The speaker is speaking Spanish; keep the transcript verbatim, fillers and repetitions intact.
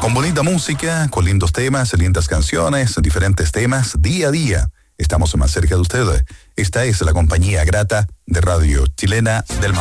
Con bonita música, con lindos temas, lindas canciones, diferentes temas, día a día. Estamos más cerca de ustedes. Esta es la compañía grata de Radio Chilena del Mar.